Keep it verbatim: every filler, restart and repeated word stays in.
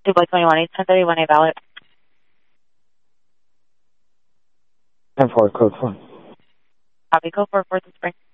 two Boy twenty-one, eight ten thirty-one, A valid. ten four, code four. Copy, code four, Fourth and Spring.